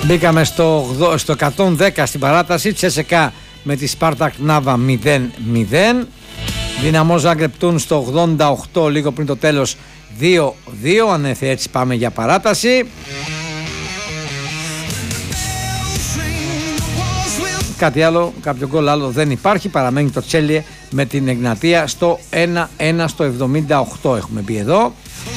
Μπήκαμε στο 110 στην παράταση. Τσέσεκα με τη Σπάρτακ Νάβα 0-0. Δυναμό Ζάγκρεπ Τούν στο 88 λίγο πριν το τέλος 2-2. Αν έτσι πάμε για παράταση. Κάτι άλλο, κάποιο γκολ άλλο δεν υπάρχει. Παραμένει το Τσέλιε με την Εγνατία στο 1-1 στο 78 έχουμε μπει εδώ.